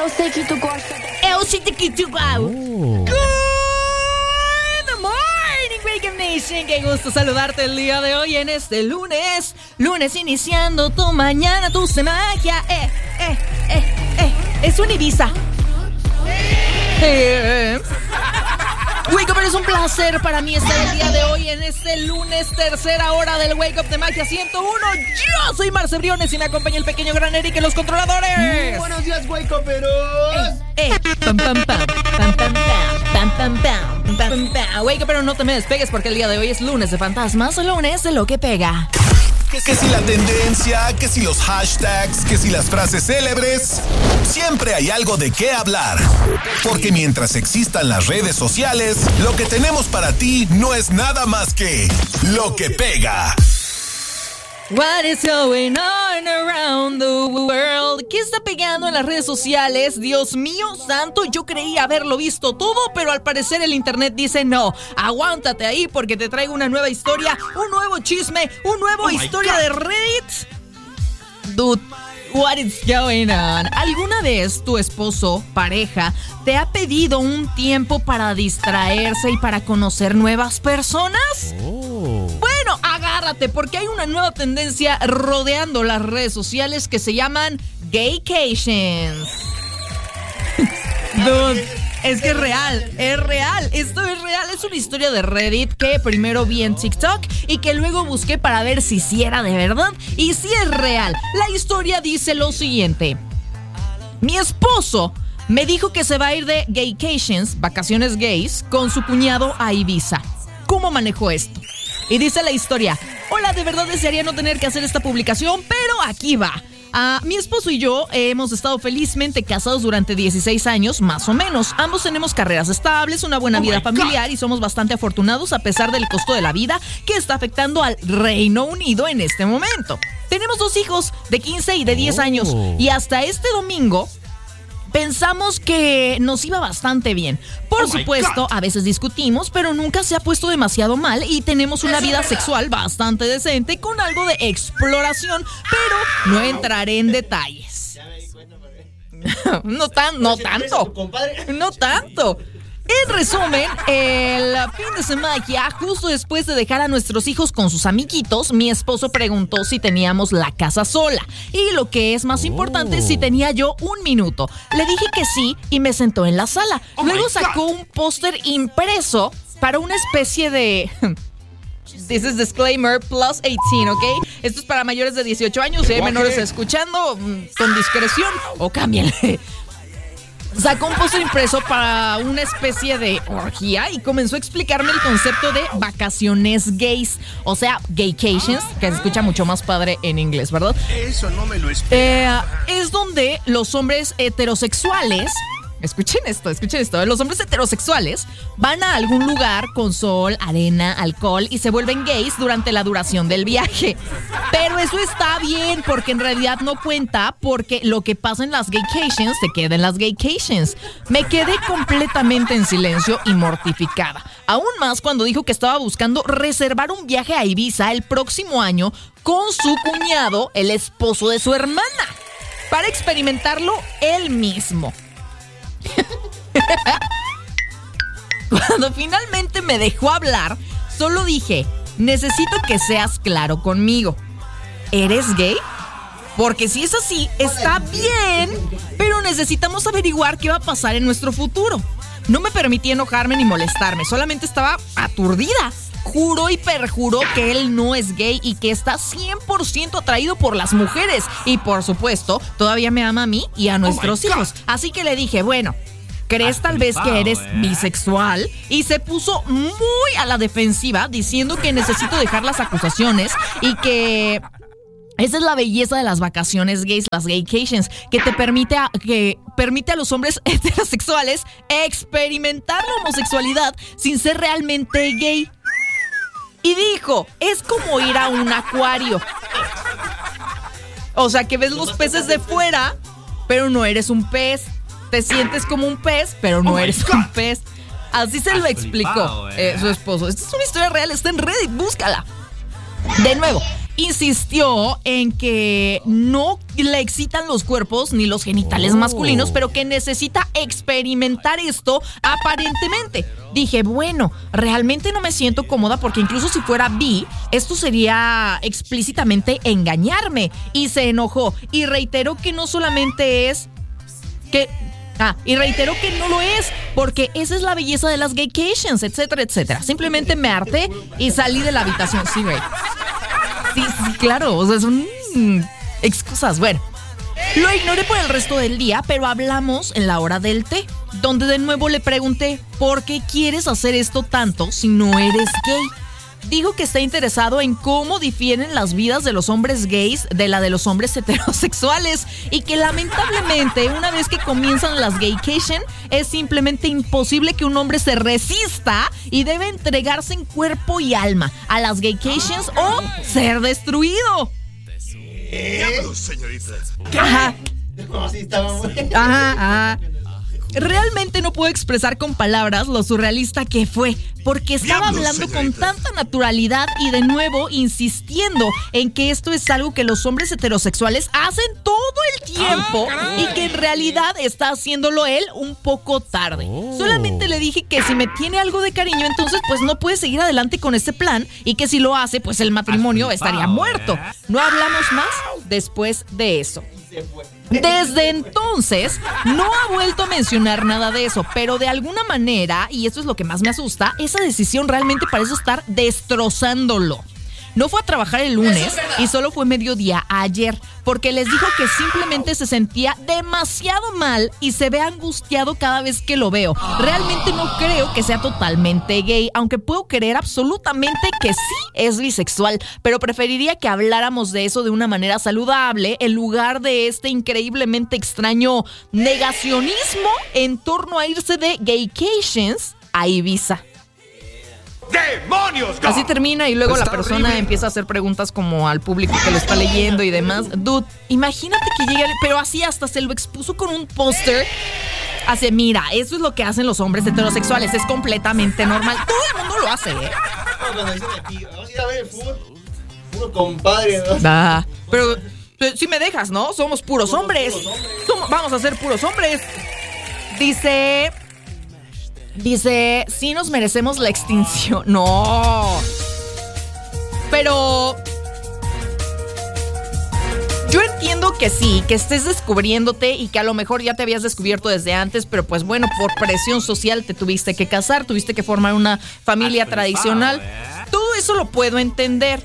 sei que tu gosta. Eu sei que tu gosta. Good morning, Wake Up Nation. Qué gusto saludarte el día de hoy en este lunes. Lunes iniciando tu mañana, tu semana. Es un Ibiza. Wake Up, es un placer para mí estar el día de hoy en este lunes, tercera hora del Wake Up de Magia 101. Yo soy Marce Briones y me acompaña el pequeño gran Eric en los controladores. Buenos días, Wake Uperos. Pam, pam, pam, pam, pam, pam, pam, pam, pam, pam, pam. Wake Up, pero no te me despegues porque el día de hoy es lunes de fantasmas, lunes de lo que pega. Que si la tendencia, que si los hashtags, que si las frases célebres, siempre hay algo de qué hablar. Porque mientras existan las redes sociales, lo que tenemos para ti no es nada más que lo que pega. What is going on around the world? ¿Qué está pegando en las redes sociales? Dios mío santo, yo creía haberlo visto todo, pero al parecer el internet dice no. Aguántate ahí porque te traigo una nueva historia, un nuevo chisme, un nuevo historia de Reddit. Dude, what is going on? ¿Alguna vez tu esposo, pareja, te ha pedido un tiempo para distraerse y para conocer nuevas personas? Bueno, agárrate porque hay una nueva tendencia rodeando las redes sociales que se llaman gaycations. Dude, es que es real, esto es real, es una historia de Reddit que primero vi en TikTok y que luego busqué para ver si sí era de verdad y si es real. La historia dice lo siguiente: mi esposo me dijo que se va a ir de gaycations, vacaciones gays, con su cuñado a Ibiza. ¿Cómo manejó esto? Y dice la historia: hola, de verdad desearía no tener que hacer esta publicación, pero aquí va. Mi esposo y yo hemos estado felizmente casados durante 16 años, más o menos. Ambos tenemos carreras estables, una buena vida familiar y somos bastante afortunados a pesar del costo de la vida que está afectando al Reino Unido en este momento. Tenemos 2 hijos de 15 y de 10 años y hasta este domingo pensamos que nos iba bastante bien. Por supuesto, a veces discutimos, pero nunca se ha puesto demasiado mal y tenemos una vida sexual bastante decente con algo de exploración, pero no entraré en detalles. No tanto. En resumen, el fin de semana, justo después de dejar a nuestros hijos con sus amiguitos, mi esposo preguntó si teníamos la casa sola. Y lo que es más importante, si tenía yo un minuto. Le dije que sí y me sentó en la sala. Luego sacó un póster impreso para una especie de... This is disclaimer plus 18, ¿ok? Esto es para mayores de 18 años. Si hay menores escuchando, con discreción o cámbienle. Sacó un póster impreso para una especie de orgía y comenzó a explicarme el concepto de vacaciones gays. O sea, gaycations, que se escucha mucho más padre en inglés, ¿verdad? Eso no me lo esperaba. Es donde los hombres heterosexuales... Escuchen esto. Los hombres heterosexuales van a algún lugar con sol, arena, alcohol y se vuelven gays durante la duración del viaje. Pero eso está bien porque en realidad no cuenta porque lo que pasa en las gaycations se queda en las gaycations. Me quedé completamente en silencio y mortificada. Aún más cuando dijo que estaba buscando reservar un viaje a Ibiza el próximo año con su cuñado, el esposo de su hermana, para experimentarlo él mismo. Cuando finalmente me dejó hablar, solo dije: necesito que seas claro conmigo. ¿Eres gay? Porque si es así, está bien, pero necesitamos averiguar qué va a pasar en nuestro futuro. No me permití enojarme ni molestarme, solamente estaba aturdida. Juró y perjuró que él no es gay y que está 100% atraído por las mujeres. Y por supuesto, todavía me ama a mí y a nuestros hijos. Así que le dije, bueno, ¿crees tal vez que eres bisexual? Y se puso muy a la defensiva, diciendo que necesito dejar las acusaciones y que... esa es la belleza de las vacaciones gays, las gaycations, que permite a los hombres heterosexuales experimentar la homosexualidad sin ser realmente gay. Y dijo, es como ir a un acuario. O sea, que ves los peces de fuera, pero no eres un pez. Te sientes como un pez, pero no eres un pez. Así se lo explicó su esposo. Esta es una historia real, está en Reddit, búscala. De nuevo, insistió en que no le excitan los cuerpos ni los genitales masculinos, pero que necesita experimentar esto aparentemente. Dije, bueno, realmente no me siento cómoda porque incluso si fuera bi, esto sería explícitamente engañarme. Y se enojó y reiteró que no solamente es que... y reiteró que no lo es, porque esa es la belleza de las gaycations, etcétera, etcétera. Simplemente me harté y salí de la habitación. Sí, güey. Sí, claro, o sea, son excusas. Bueno, lo ignoré por el resto del día, pero hablamos en la hora del té, donde de nuevo le pregunté, ¿por qué quieres hacer esto tanto si no eres gay? Dijo que está interesado en cómo difieren las vidas de los hombres gays de la de los hombres heterosexuales y que lamentablemente una vez que comienzan las gaycation es simplemente imposible que un hombre se resista y debe entregarse en cuerpo y alma a las gaycations o ser destruido. Señorita. Ajá. No, sí, estaba muy... Ajá. Realmente no puedo expresar con palabras lo surrealista que fue, porque estaba hablando con tanta naturalidad y de nuevo insistiendo en que esto es algo que los hombres heterosexuales hacen todo el tiempo y que en realidad está haciéndolo él un poco tarde. Solamente le dije que si me tiene algo de cariño, entonces pues no puede seguir adelante con este plan y que si lo hace, pues el matrimonio estaría muerto. No hablamos más después de eso. Desde entonces no ha vuelto a mencionar nada de eso, pero de alguna manera, y esto es lo que más me asusta, esa decisión realmente parece estar destrozándolo. No fue a trabajar el lunes y solo fue mediodía ayer, porque les dijo que simplemente se sentía demasiado mal y se ve angustiado cada vez que lo veo. Realmente no creo que sea totalmente gay, aunque puedo creer absolutamente que sí es bisexual, pero preferiría que habláramos de eso de una manera saludable en lugar de este increíblemente extraño negacionismo en torno a irse de gaycations a Ibiza. ¡Demonios! Así termina y luego la persona horrible. empieza a hacer preguntas como al público que lo está leyendo y demás. Dude, imagínate que llegue, pero así hasta se lo expuso con un póster. Hace, mira, eso es lo que hacen los hombres heterosexuales, es completamente normal. Todo el mundo lo hace, ¿eh? Cuando dicen aquí, vamos a ir a ver el fútbol, compadre, ¿no? Pero si me dejas, ¿no? Somos puros hombres. Vamos a ser puros hombres. Dice, sí nos merecemos la extinción. No. Pero yo entiendo que sí, que estés descubriéndote y que a lo mejor ya te habías descubierto desde antes, pero pues bueno, por presión social te tuviste que casar, tuviste que formar una familia tradicional. Todo eso lo puedo entender.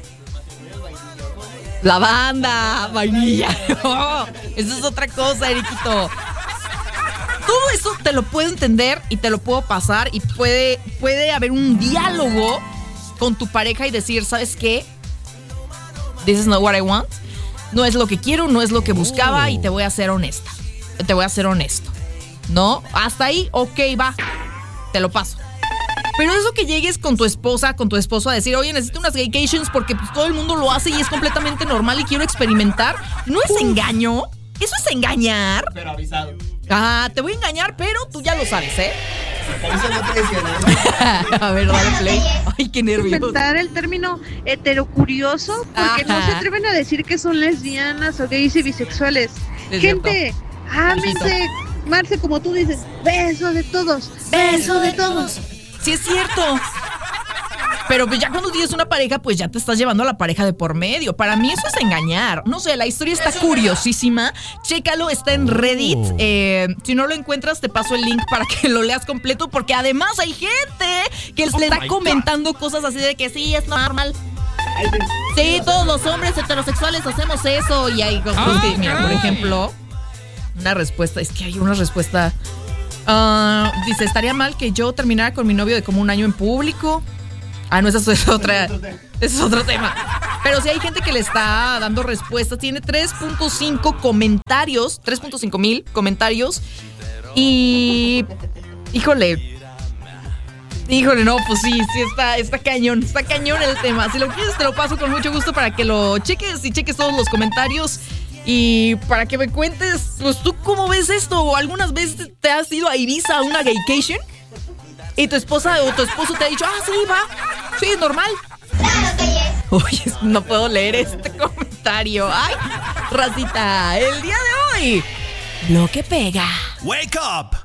La banda, vainilla. No, eso es otra cosa, Eriquito. Todo eso te lo puedo entender y te lo puedo pasar y puede haber un diálogo con tu pareja y decir, ¿sabes qué? This is not what I want. No es lo que quiero, no es lo que buscaba y te voy a ser honesta. Te voy a ser honesto. ¿No? Hasta ahí, ok, va. Te lo paso. Pero eso que llegues con tu esposa, con tu esposo a decir, oye, necesito unas gaycations porque pues, todo el mundo lo hace y es completamente normal y quiero experimentar, ¿no es engaño? ¿Eso es engañar? Pero avisado. Te voy a engañar, pero tú ya lo sabes, ¿eh? Avisa no traiciones. A ver, dale play. Ay, qué nervios. Inventar el término heterocurioso porque no se atreven a decir que son lesbianas o gays y bisexuales. Es Gente, ámense, Marce, como tú dices, beso de todos, beso de todos. Sí, es cierto. Pero pues ya cuando tienes una pareja, pues ya te estás llevando a la pareja de por medio. Para mí eso es engañar. No sé, la historia está curiosísima. Chécalo, está en Reddit. Si no lo encuentras, te paso el link para que lo leas completo. Porque además hay gente que le está comentando cosas así de que sí, es normal. Sí, todos los hombres heterosexuales hacemos eso. Y hay cosas que, mira, por ejemplo, una respuesta. Es que hay una respuesta. Dice, estaría mal que yo terminara con mi novio de como un año en público. No, esa es otra. Ese es otro tema. Pero sí hay gente que le está dando respuestas. Tiene 3.5 comentarios. 3.5 mil comentarios. Y... Híjole, no, pues sí, está cañón. Está cañón el tema. Si lo quieres, te lo paso con mucho gusto para que lo cheques y cheques todos los comentarios. Y para que me cuentes, pues tú cómo ves esto. ¿O algunas veces te has ido a Ibiza a una gaycation? Y tu esposa o tu esposo te ha dicho, sí, va. Sí, es normal. Uy, no puedo leer este comentario. Ay, racita, el día de hoy, lo que pega. Wake up.